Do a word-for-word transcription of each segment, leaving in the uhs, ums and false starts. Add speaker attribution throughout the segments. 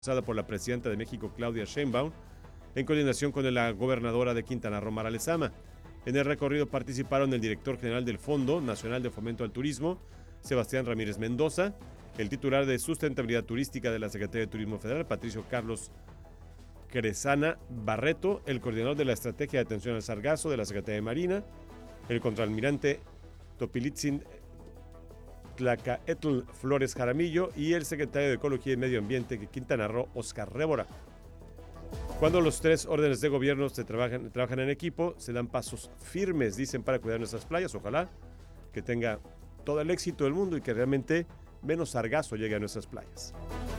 Speaker 1: por la presidenta de México, Claudia Sheinbaum, en coordinación con la gobernadora de Quintana Roo, Mara Lezama. En el recorrido participaron el director general del Fondo Nacional de Fomento al Turismo, Sebastián Ramírez Mendoza, el titular de Sustentabilidad Turística de la Secretaría de Turismo Federal, Patricio Carlos Cresana Barreto, el coordinador de la Estrategia de Atención al Sargazo de la Secretaría de Marina, el contraalmirante Topilitzin Tlacaetl Flores Jaramillo y el secretario de Ecología y Medio Ambiente de Quintana Roo, Oscar Révora. Cuando los tres órdenes de gobierno se trabajan, trabajan en equipo, se dan pasos firmes, dicen, para cuidar nuestras playas. Ojalá que tenga todo el éxito del mundo y que realmente menos sargazo llegue a nuestras playas.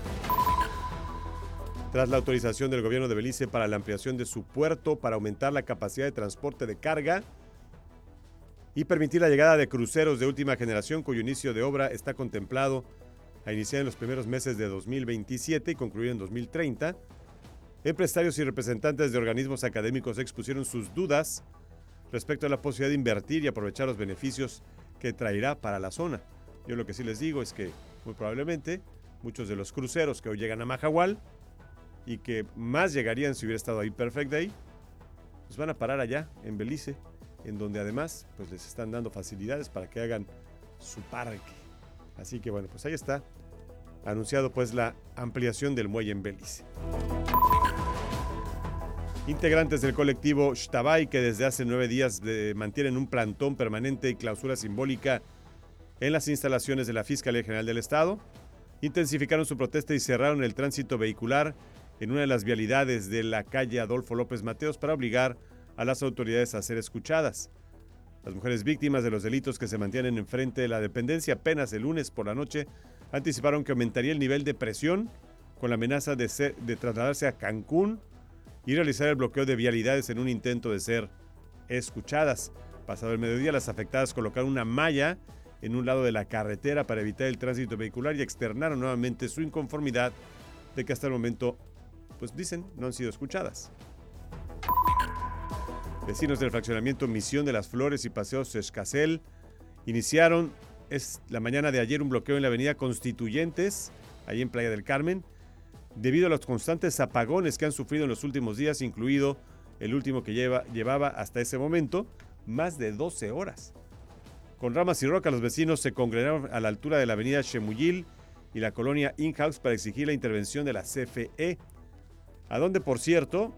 Speaker 1: Tras la autorización del gobierno de Belice para la ampliación de su puerto para aumentar la capacidad de transporte de carga y permitir la llegada de cruceros de última generación, cuyo inicio de obra está contemplado a iniciar en los primeros meses de dos mil veintisiete y concluir en dos mil treinta, empresarios y representantes de organismos académicos expusieron sus dudas respecto a la posibilidad de invertir y aprovechar los beneficios que traerá para la zona. Yo lo que sí les digo es que muy probablemente muchos de los cruceros que hoy llegan a Mahahual y que más llegarían si hubiera estado ahí Perfect Day, pues van a parar allá en Belice, en donde además pues les están dando facilidades para que hagan su parque. Así que bueno, pues ahí está anunciado pues la ampliación del muelle en Belice. Integrantes del colectivo Xtabay, que desde hace nueve días de, mantienen un plantón permanente y clausura simbólica en las instalaciones de la Fiscalía General del Estado, intensificaron su protesta y cerraron el tránsito vehicular en una de las vialidades de la calle Adolfo López Mateos para obligar a las autoridades a ser escuchadas. Las mujeres víctimas de los delitos que se mantienen enfrente de la dependencia apenas el lunes por la noche anticiparon que aumentaría el nivel de presión con la amenaza de, ser, de trasladarse a Cancún y realizar el bloqueo de vialidades en un intento de ser escuchadas. Pasado el mediodía, las afectadas colocaron una malla en un lado de la carretera para evitar el tránsito vehicular y externaron nuevamente su inconformidad de que hasta el momento, pues dicen, no han sido escuchadas. Vecinos del fraccionamiento Misión de las Flores y Paseos Escacel iniciaron es, la mañana de ayer un bloqueo en la avenida Constituyentes, ahí en Playa del Carmen, debido a los constantes apagones que han sufrido en los últimos días, incluido el último que lleva, llevaba hasta ese momento más de doce horas. Con ramas y rocas, los vecinos se congregaron a la altura de la avenida Xemuyil y la colonia In-House para exigir la intervención de la C F E, a donde, por cierto,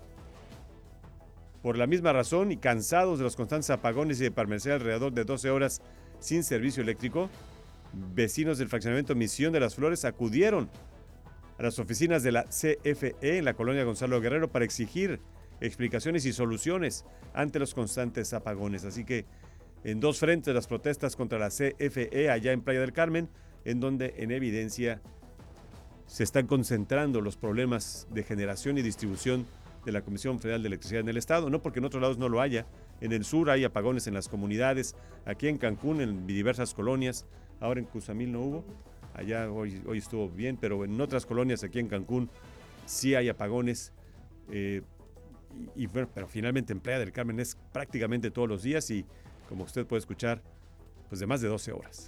Speaker 1: por la misma razón y cansados de los constantes apagones y de permanecer alrededor de doce horas sin servicio eléctrico, vecinos del fraccionamiento Misión de las Flores acudieron a las oficinas de la C F E en la colonia Gonzalo Guerrero para exigir explicaciones y soluciones ante los constantes apagones. Así que en dos frentes las protestas contra la C F E allá en Playa del Carmen, en donde en evidencia se están concentrando los problemas de generación y distribución de la Comisión Federal de Electricidad en el Estado, no porque en otros lados no lo haya. En el sur hay apagones en las comunidades, aquí en Cancún, en diversas colonias, ahora en Cuzamil no hubo, allá hoy, hoy estuvo bien, pero en otras colonias aquí en Cancún sí hay apagones, eh, y, y bueno, pero finalmente en Playa del Carmen es prácticamente todos los días y como usted puede escuchar, pues de más de doce horas.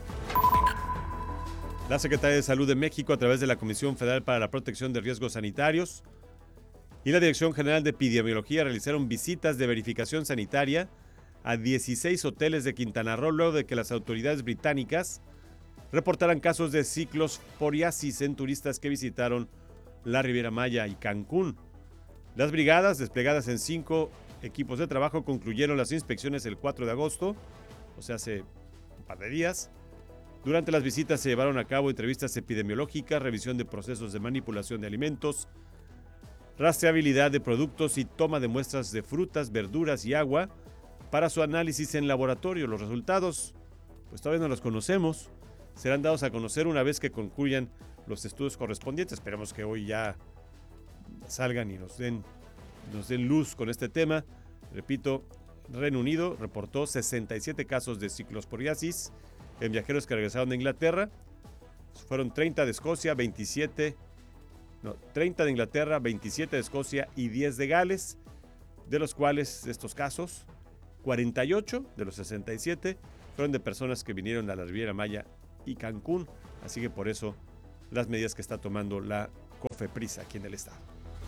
Speaker 1: La Secretaría de Salud de México, a través de la Comisión Federal para la Protección de Riesgos Sanitarios y la Dirección General de Epidemiología, realizaron visitas de verificación sanitaria a dieciséis hoteles de Quintana Roo luego de que las autoridades británicas reportaran casos de ciclosporiasis en turistas que visitaron la Riviera Maya y Cancún. Las brigadas, desplegadas en cinco equipos de trabajo, concluyeron las inspecciones el cuatro de agosto, o sea, hace un par de días. Durante las visitas se llevaron a cabo entrevistas epidemiológicas, revisión de procesos de manipulación de alimentos, rastreabilidad de productos y toma de muestras de frutas, verduras y agua para su análisis en laboratorio. Los resultados, pues todavía no los conocemos, serán dados a conocer una vez que concluyan los estudios correspondientes. Esperemos que hoy ya salgan y nos den, nos den luz con este tema. Repito, Reino Unido reportó sesenta y siete casos de ciclosporiasis en viajeros que regresaron de Inglaterra. Fueron treinta de Escocia, veintisiete, no, treinta de Inglaterra, veintisiete de Escocia y diez de Gales, de los cuales estos casos, cuarenta y ocho de los sesenta y siete fueron de personas que vinieron a la Riviera Maya y Cancún. Así que por eso las medidas que está tomando la COFEPRIS aquí en el estado.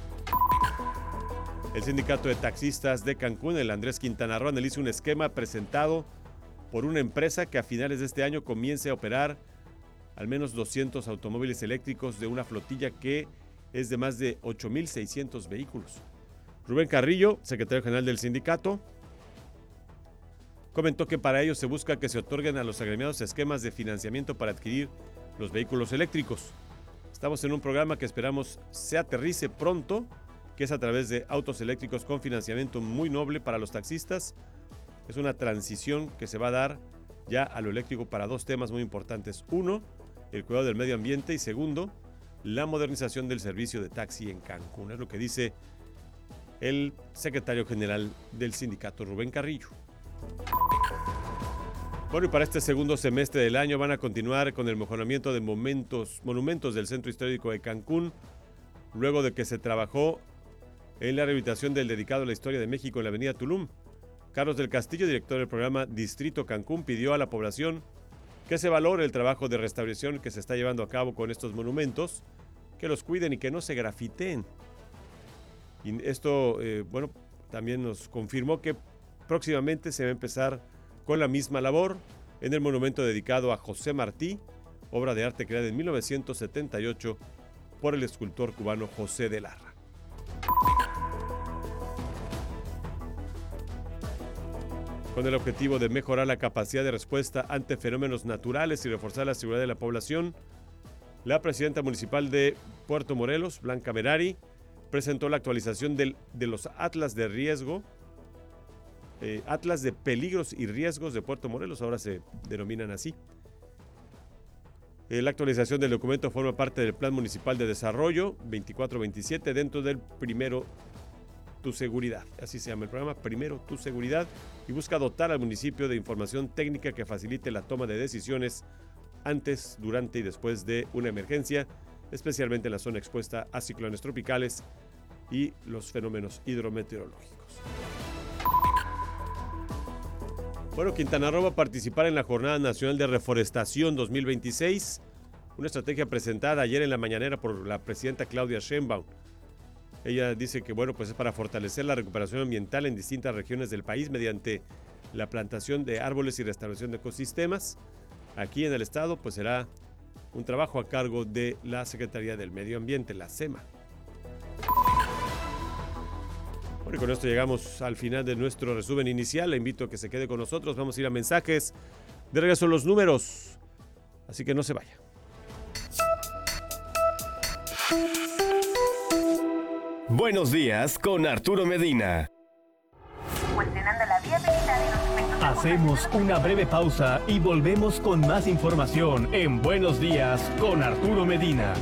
Speaker 1: El sindicato de taxistas de Cancún, el Andrés Quintana Roo, analiza un esquema presentado por una empresa que a finales de este año comience a operar al menos doscientos automóviles eléctricos de una flotilla que es de más de ocho mil seiscientos vehículos. Rubén Carrillo, secretario general del sindicato, comentó que para ello se busca que se otorguen a los agremiados esquemas de financiamiento para adquirir los vehículos eléctricos. Estamos en un programa que esperamos se aterrice pronto, que es a través de autos eléctricos con financiamiento muy noble para los taxistas. Es una transición que se va a dar ya a lo eléctrico para dos temas muy importantes. Uno, el cuidado del medio ambiente y segundo, la modernización del servicio de taxi en Cancún. Es lo que dice el secretario general del sindicato, Rubén Carrillo. Bueno, y para este segundo semestre del año van a continuar con el mejoramiento de momentos, monumentos del Centro Histórico de Cancún, luego de que se trabajó en la rehabilitación del dedicado a la historia de México en la avenida Tulum. Carlos del Castillo, director del programa Distrito Cancún, pidió a la población que se valore el trabajo de restauración que se está llevando a cabo con estos monumentos, que los cuiden y que no se grafiteen. Y esto, eh, bueno, también nos confirmó que próximamente se va a empezar con la misma labor en el monumento dedicado a José Martí, obra de arte creada en mil novecientos setenta y ocho por el escultor cubano José de Larra. Con el objetivo de mejorar la capacidad de respuesta ante fenómenos naturales y reforzar la seguridad de la población, la presidenta municipal de Puerto Morelos, Blanca Merari, presentó la actualización del, de los atlas de riesgo, eh, atlas de peligros y riesgos de Puerto Morelos, ahora se denominan así. Eh, la actualización del documento forma parte del Plan Municipal de Desarrollo veinticuatro veintisiete dentro del Primero Tu Seguridad, así se llama el programa, Primero Tu Seguridad, y busca dotar al municipio de información técnica que facilite la toma de decisiones antes, durante y después de una emergencia, especialmente en la zona expuesta a ciclones tropicales y los fenómenos hidrometeorológicos. Bueno, Quintana Roo va a participar en la Jornada Nacional de Reforestación dos mil veintiséis, una estrategia presentada ayer en la mañanera por la presidenta Claudia Sheinbaum. Ella dice que bueno, pues es para fortalecer la recuperación ambiental en distintas regiones del país mediante la plantación de árboles y restauración de ecosistemas. Aquí en el estado pues será un trabajo a cargo de la Secretaría del Medio Ambiente, la SEMA. Bueno, y con esto llegamos al final de nuestro resumen inicial. Le invito a que se quede con nosotros. Vamos a ir a mensajes. De regreso los números. Así que no se vaya.
Speaker 2: Buenos días con Arturo Medina.
Speaker 3: Hacemos una breve pausa y volvemos con más información en Buenos días con Arturo Medina.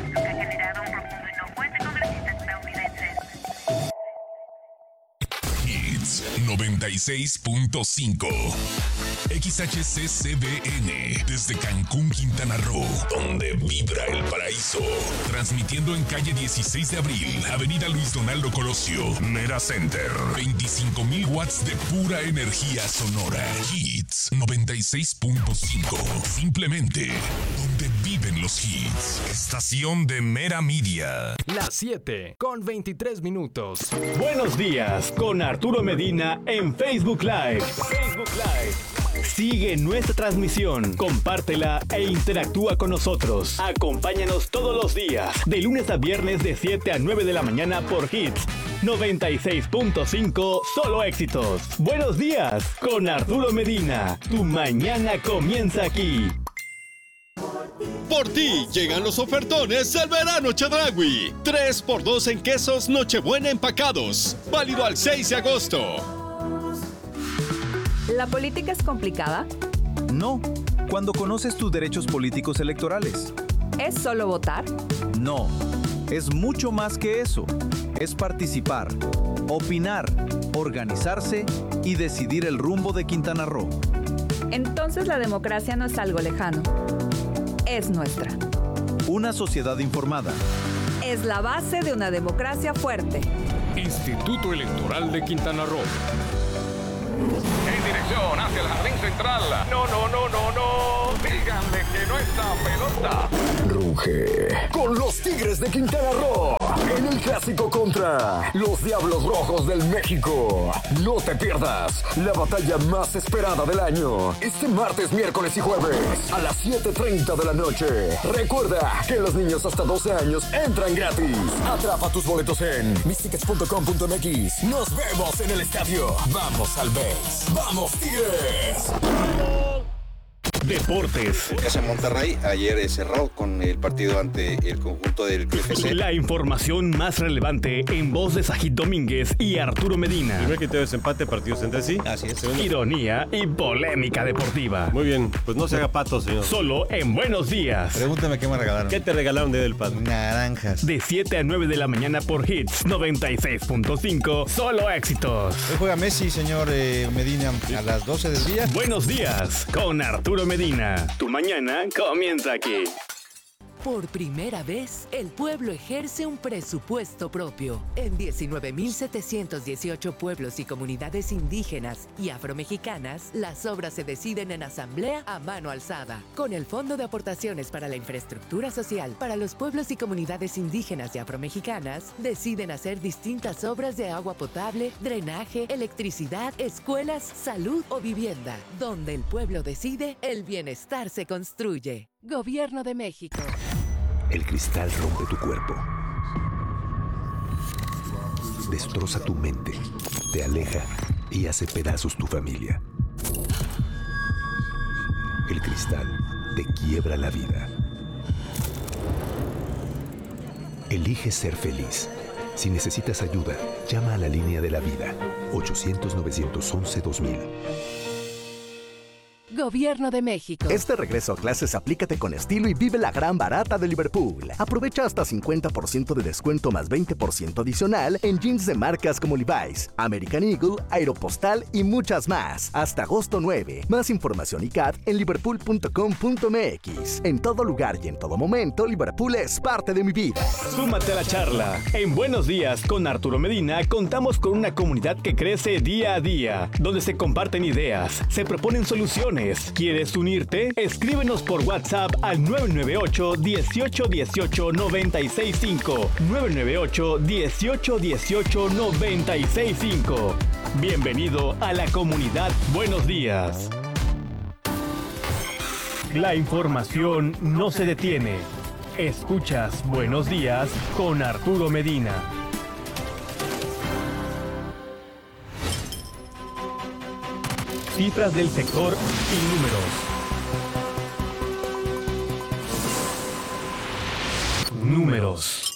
Speaker 4: Hits noventa y seis punto cinco. X H C C B N desde Cancún, Quintana Roo, donde vibra el paraíso. Transmitiendo en calle dieciséis de abril, avenida Luis Donaldo Colosio, Mera Center. veinticinco mil watts de pura energía sonora. Hits noventa y seis punto cinco. Simplemente donde viven los hits. Estación de Mera Media.
Speaker 3: Las siete con veintitrés minutos. Buenos días con Arturo Medina en Facebook Live. Facebook Live. Sigue nuestra transmisión, compártela e interactúa con nosotros. Acompáñanos todos los días, de lunes a viernes de siete a nueve de la mañana por Hits noventa y seis punto cinco, solo éxitos. Buenos días con Arturo Medina. Tu mañana comienza aquí.
Speaker 5: Por ti llegan los ofertones del verano Chedraui. tres por dos en quesos Nochebuena empacados. Válido al seis de agosto.
Speaker 6: ¿La política es complicada?
Speaker 7: No, cuando conoces tus derechos políticos electorales.
Speaker 6: ¿Es solo votar?
Speaker 7: No, es mucho más que eso. Es participar, opinar, organizarse y decidir el rumbo de Quintana Roo.
Speaker 6: Entonces la democracia no es algo lejano. Es nuestra.
Speaker 7: Una sociedad informada.
Speaker 6: Es la base de una democracia fuerte.
Speaker 8: Instituto Electoral de Quintana Roo. En dirección hacia el Jardín Central. No, no, no, no, no. Díganle que no está pelota.
Speaker 9: Ruge con los Tigres de Quintana Roo en el clásico contra los Diablos Rojos del México. No te pierdas la batalla más esperada del año este martes, miércoles y jueves a las siete treinta de la noche. Recuerda que los niños hasta doce años entran gratis. Atrapa tus boletos en mis tickets punto com punto m x. Nos vemos en el estadio. Vamos al Base. ¡Vamos, Tigres!
Speaker 3: Deportes.
Speaker 10: En Monterrey ayer cerró con el partido ante el conjunto del Club F C.
Speaker 3: La información más relevante en voz de Sajid Domínguez y Arturo Medina.
Speaker 1: Primer criterio de desempate, partidos entre sí.
Speaker 10: Así es.
Speaker 1: Segundo.
Speaker 3: Ironía y polémica deportiva.
Speaker 1: Muy bien, pues no se haga pato, señor.
Speaker 3: Solo en Buenos Días.
Speaker 11: Pregúntame qué me regalaron.
Speaker 1: ¿Qué te regalaron de Día del Padre?
Speaker 11: Naranjas.
Speaker 3: De siete a nueve de la mañana por Hits noventa y seis punto cinco. Solo éxitos.
Speaker 11: Hoy juega Messi, señor eh, Medina, a las doce del día.
Speaker 3: Buenos Días con Arturo Medina. Tu mañana comienza aquí.
Speaker 12: Por primera vez, el pueblo ejerce un presupuesto propio. En diecinueve mil setecientos dieciocho pueblos y comunidades indígenas y afromexicanas, las obras se deciden en asamblea a mano alzada. Con el Fondo de Aportaciones para la Infraestructura Social para los pueblos y comunidades indígenas y afromexicanas, deciden hacer distintas obras de agua potable, drenaje, electricidad, escuelas, salud o vivienda. Donde el pueblo decide, el bienestar se construye. Gobierno de México.
Speaker 13: El cristal rompe tu cuerpo. Destroza tu mente, te aleja y hace pedazos tu familia. El cristal te quiebra la vida. Elige ser feliz. Si necesitas ayuda, llama a la línea de la vida. ochocientos, novecientos once, dos mil.
Speaker 12: Gobierno de México.
Speaker 14: Este regreso a clases aplícate con estilo y vive la gran barata de Liverpool. Aprovecha hasta cincuenta por ciento de descuento más veinte por ciento adicional en jeans de marcas como Levi's, American Eagle, Aeropostal y muchas más. Hasta agosto nueve. Más información y C A T en liverpool punto com punto m x. En todo lugar y en todo momento, Liverpool es parte de mi vida.
Speaker 3: Súmate a la charla. En Buenos Días con Arturo Medina contamos con una comunidad que crece día a día, donde se comparten ideas, se proponen soluciones. ¿Quieres unirte? Escríbenos por WhatsApp al nueve nueve ocho, dieciocho dieciocho, noventa y seis cinco. nueve nueve ocho, dieciocho dieciocho, noventa y seis cinco. Bienvenido a la comunidad Buenos Días. La información no se detiene. Escuchas Buenos Días con Arturo Medina. Cifras del sector y números. Números.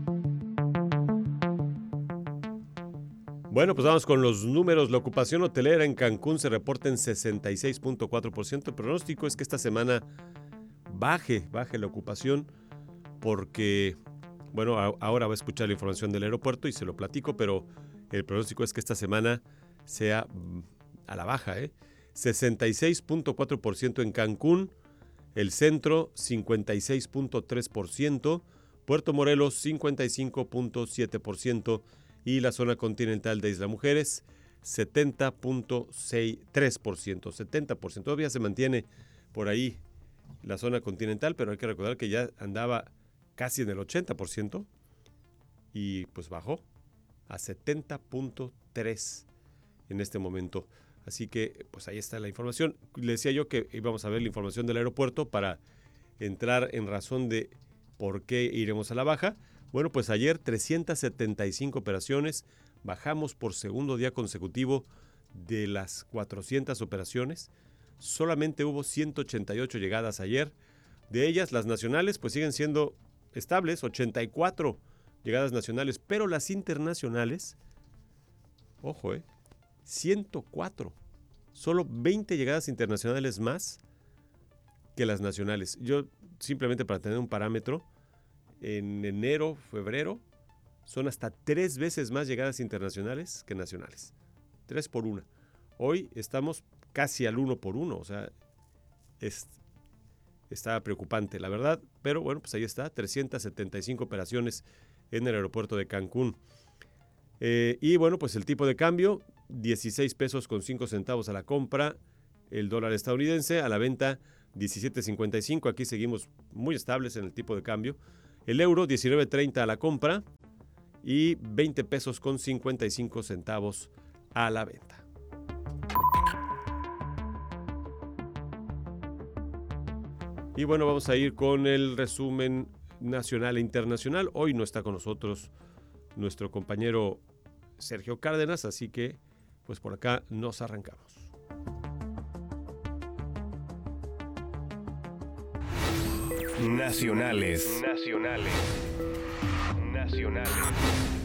Speaker 1: Bueno, pues vamos con los números. La ocupación hotelera en Cancún se reporta en sesenta y seis punto cuatro por ciento. El pronóstico es que esta semana baje, baje la ocupación porque, bueno, a, ahora va a escuchar la información del aeropuerto y se lo platico, pero el pronóstico es que esta semana sea a la baja, ¿eh? sesenta y seis punto cuatro por ciento en Cancún, el centro cincuenta y seis punto tres por ciento, Puerto Morelos cincuenta y cinco punto siete por ciento y la zona continental de Isla Mujeres setenta punto tres por ciento, setenta por ciento. Todavía se mantiene por ahí la zona continental, pero hay que recordar que ya andaba casi en el ochenta por ciento y pues bajó a setenta punto tres en este momento. Así que, pues ahí está la información. Le decía yo que íbamos a ver la información del aeropuerto para entrar en razón de por qué iremos a la baja. Bueno, pues ayer trescientas setenta y cinco operaciones. Bajamos por segundo día consecutivo de las cuatrocientas operaciones. Solamente hubo ciento ochenta y ocho llegadas ayer. De ellas, las nacionales, pues siguen siendo estables, ochenta y cuatro llegadas nacionales. Pero las internacionales, ojo, eh. ciento cuatro, solo veinte llegadas internacionales más que las nacionales. Yo, simplemente para tener un parámetro, en enero, febrero, son hasta tres veces más llegadas internacionales que nacionales. Tres por una. Hoy estamos casi al uno por uno, o sea, es, está preocupante, la verdad. Pero bueno, pues ahí está, trescientas setenta y cinco operaciones en el aeropuerto de Cancún. Eh, y bueno, pues el tipo de cambio, dieciséis pesos con cinco centavos a la compra, el dólar estadounidense, a la venta diecisiete cincuenta y cinco. Aquí seguimos muy estables en el tipo de cambio. El euro, diecinueve treinta a la compra y veinte pesos con cincuenta y cinco centavos a la venta. Y bueno, vamos a ir con el resumen nacional e internacional. Hoy no está con nosotros nuestro compañero Sergio Cárdenas, así que pues por acá nos arrancamos.
Speaker 2: Nacionales. Nacionales. Nacionales.